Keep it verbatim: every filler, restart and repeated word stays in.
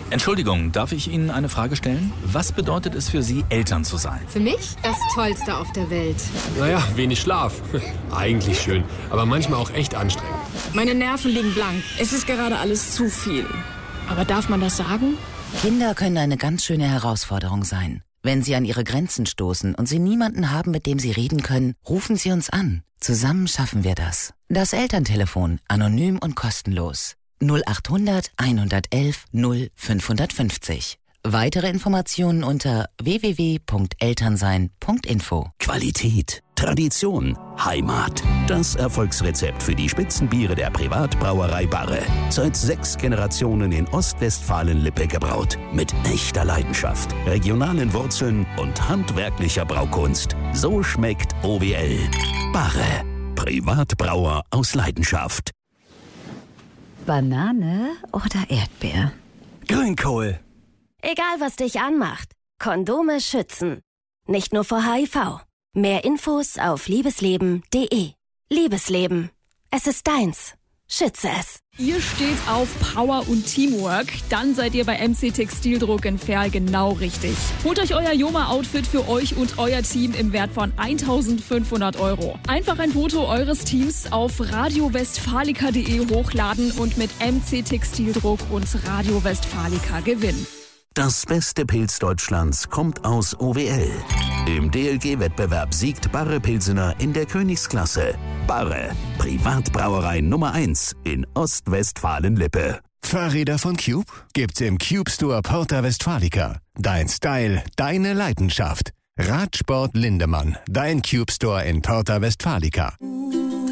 Entschuldigung, darf ich Ihnen eine Frage stellen? Was bedeutet es für Sie, Eltern zu sein? Für mich das Tollste auf der Welt. Naja, wenig Schlaf. Eigentlich schön, aber manchmal auch echt anstrengend. Meine Nerven liegen blank. Es ist gerade alles zu viel. Aber darf man das sagen? Kinder können eine ganz schöne Herausforderung sein. Wenn sie an ihre Grenzen stoßen und sie niemanden haben, mit dem sie reden können, rufen sie uns an. Zusammen schaffen wir das. Das Elterntelefon, anonym und kostenlos. null acht hundert hundertelf null fünfhundertfünfzig. Weitere Informationen unter w w w punkt elternsein punkt info. Qualität, Tradition, Heimat. Das Erfolgsrezept für die Spitzenbiere der Privatbrauerei Barre. Seit sechs Generationen in Ostwestfalen-Lippe gebraut. Mit echter Leidenschaft, regionalen Wurzeln und handwerklicher Braukunst. So schmeckt O W L. Barre. Privatbrauer aus Leidenschaft. Banane oder Erdbeer? Grünkohl. Egal, was dich anmacht. Kondome schützen. Nicht nur vor H I V. Mehr Infos auf liebesleben punkt de. Liebesleben. Es ist deins. Schütze es. Ihr steht auf Power und Teamwork, dann seid ihr bei M C Textildruck in Verl genau richtig. Holt euch euer Joma-Outfit für euch und euer Team im Wert von eintausendfünfhundert Euro. Einfach ein Foto eures Teams auf radio westfalica punkt de hochladen und mit M C Textildruck und Radio Westfalica gewinnen. Das beste Pilz Deutschlands kommt aus O W L. Im D L G-Wettbewerb siegt Barre Pilsener in der Königsklasse. Barre, Privatbrauerei Nummer eins in Ostwestfalen-Lippe. Fahrräder von Cube gibt's im Cube Store Porta Westfalica. Dein Style, deine Leidenschaft. Radsport Lindemann, dein Cube Store in Porta Westfalica.